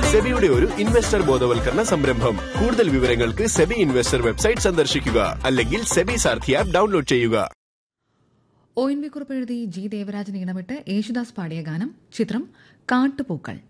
സെബിയുടെ ഒരു ഇൻവെസ്റ്റർ ബോധവൽക്കരണ സംരംഭം. കൂടുതൽ വിവരങ്ങൾക്ക് സെബി ഇൻവെസ്റ്റർ വെബ്സൈറ്റ് സന്ദർശിക്കുക അല്ലെങ്കിൽ സെബി സാരഥി ആപ്പ് ഡൗൺലോഡ് ചെയ്യുക. ONV കുറിപ്പ് എഴുതി ജി ദേവരാജൻ ഇണമിട്ട് യേശുദാസ് പാടിയ ഗാനം. ചിത്രം കാട്ടുപൂക്കൾ.